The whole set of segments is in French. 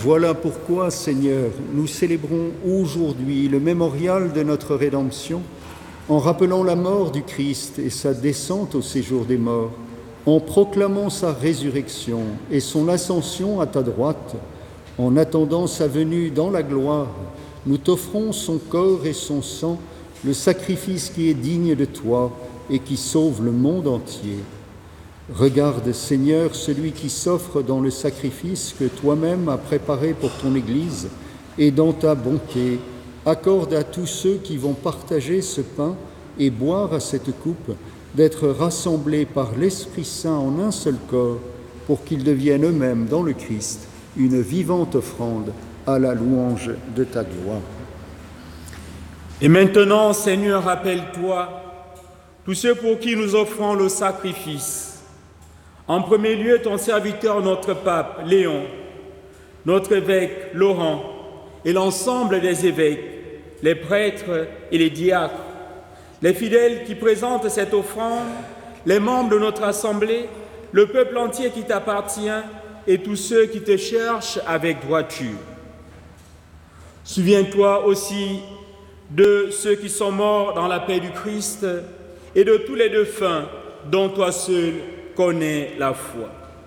Voilà pourquoi, Seigneur, nous célébrons aujourd'hui le mémorial de notre rédemption en rappelant la mort du Christ et sa descente au séjour des morts, en proclamant sa résurrection et son ascension à ta droite, en attendant sa venue dans la gloire. Nous t'offrons son corps et son sang, le sacrifice qui est digne de toi et qui sauve le monde entier. Regarde, Seigneur, celui qui s'offre dans le sacrifice que toi-même as préparé pour ton Église, et dans ta bonté, accorde à tous ceux qui vont partager ce pain et boire à cette coupe, d'être rassemblés par l'Esprit Saint en un seul corps, pour qu'ils deviennent eux-mêmes dans le Christ une vivante offrande à la louange de ta gloire. Et maintenant, Seigneur, rappelle-toi tous ceux pour qui nous offrons le sacrifice. En premier lieu, ton serviteur, notre pape Léon, notre évêque Laurent et l'ensemble des évêques, les prêtres et les diacres, les fidèles qui présentent cette offrande, les membres de notre assemblée, le peuple entier qui t'appartient et tous ceux qui te cherchent avec droiture. Souviens-toi aussi de ceux qui sont morts dans la paix du Christ et de tous les défunts dont toi seul connais la foi.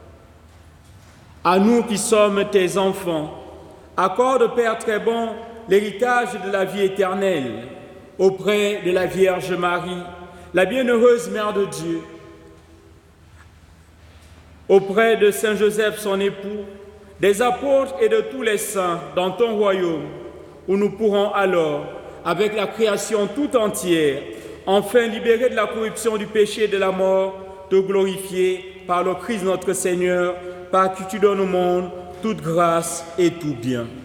À nous qui sommes tes enfants, accorde, Père très bon, l'héritage de la vie éternelle auprès de la Vierge Marie, la bienheureuse Mère de Dieu, auprès de Saint Joseph, son époux, des apôtres et de tous les saints dans ton royaume, où nous pourrons alors, avec la création tout entière, enfin libérés de la corruption du péché et de la mort, te glorifier par le Christ notre Seigneur, par qui tu donnes au monde toute grâce et tout bien.